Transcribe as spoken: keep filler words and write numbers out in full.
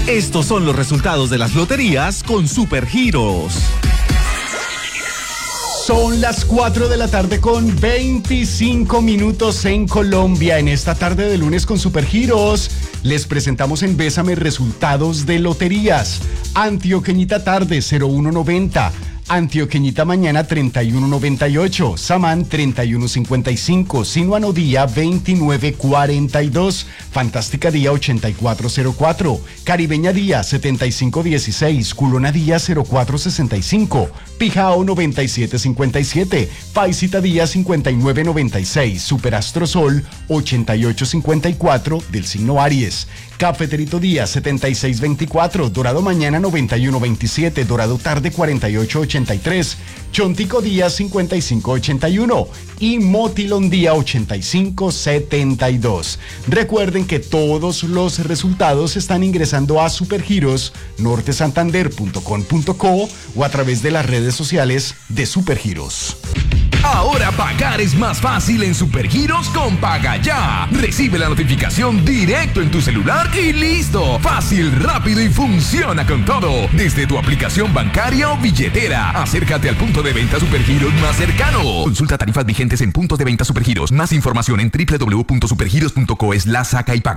Estos son los resultados de las loterías con Supergiros. Son las cuatro de la tarde con veinticinco minutos en Colombia. En esta tarde de lunes con Supergiros les presentamos en Bésame resultados de loterías. Antioqueñita tarde cero uno noventa. Antioqueñita mañana treinta y uno noventa y ocho, Samán treinta y uno cincuenta y cinco, Sinuano Día veintinueve cuarenta y dos, Fantástica Día ochenta y cuatro cero cuatro, Caribeña Día setenta y cinco dieciséis, Culona Día cero cuatro sesenta y cinco, Pijao noventa y siete cincuenta y siete, Paisita Día cincuenta y nueve noventa y seis, Superastro Sol ochenta y ocho cincuenta y cuatro del signo Aries, Cafeterito Día setenta y seis veinticuatro, Dorado Mañana noventa y uno veintisiete, Dorado Tarde cuarenta y ocho ochenta y tres, Chontico Día cincuenta y cinco ochenta y uno y Motilón Día ochenta y cinco setenta y dos. Recuerden que todos los resultados están ingresando a supergiros norte santander punto com punto co o a través de las redes sociales de Supergiros. Ahora pagar es más fácil en Supergiros con Paga Ya. Recibe la notificación directo en tu celular y listo. Fácil, rápido y funciona con todo. Desde tu aplicación bancaria o billetera. Acércate al punto de venta Supergiros más cercano. Consulta tarifas vigentes en puntos de venta Supergiros. Más información en doble u doble u doble u punto supergiros punto co slash saca y paga.